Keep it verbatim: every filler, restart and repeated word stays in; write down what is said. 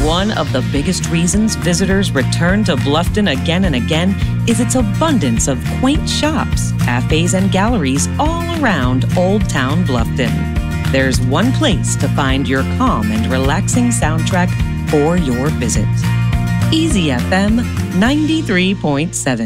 One of the biggest reasons visitors return to Bluffton again and again is its abundance of quaint shops, cafes, and galleries all around Old Town Bluffton. There's one place to find your calm and relaxing soundtrack for your visit. Easy F M ninety-three point seven.